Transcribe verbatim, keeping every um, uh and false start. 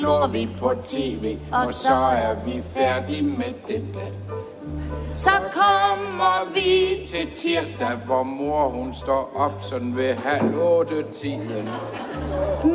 glor vi på tv, og så er vi færdige med den dag. Så kommer vi til tirsdag, hvor mor hun står op sådan ved halv otte tiden.